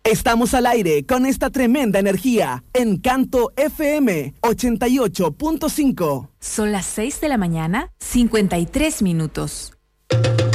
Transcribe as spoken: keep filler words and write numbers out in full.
Estamos al aire con esta tremenda energía. Encanto F M ochenta y ocho punto cinco. Son las seis de la mañana, cincuenta y tres minutos.